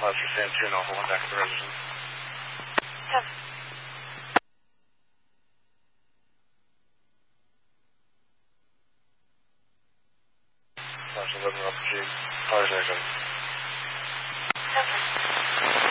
for Sam 2 and Alpha 1 back at the residence. Have Marshal 11 Alpha G. Fires negative. Okay.